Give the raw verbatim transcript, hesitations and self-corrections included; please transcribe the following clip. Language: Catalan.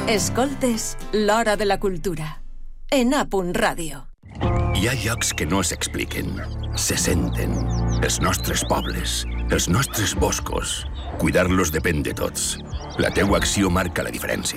Escoltes l'Hora de la Cultura. En A Punt Ràdio. Hi ha llocs que no s'expliquen, se senten. Els nostres pobles, els nostres boscos. Cuidar-los depèn de tots. La teua acció marca la diferència.